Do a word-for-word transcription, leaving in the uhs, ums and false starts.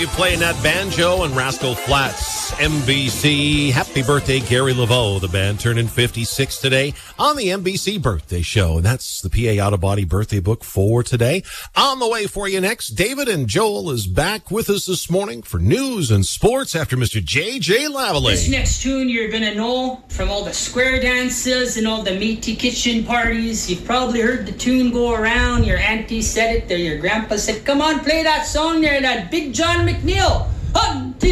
you playing that banjo and Rascal Flatts, M B C. Happy birthday, Gary Laveau. The band turning fifty-six today on the M B C Birthday Show. And that's the P A Auto Body birthday book for today. On the way for you next, David and Joel is back with us this morning for news and sports after Mister J J Lavallee. This next tune you're going to know from all the square dances and all the meaty kitchen parties. You've probably heard the tune go around. Your auntie said it, or your grandpa said, come on, play that song there, that Big John McNeil. Auntie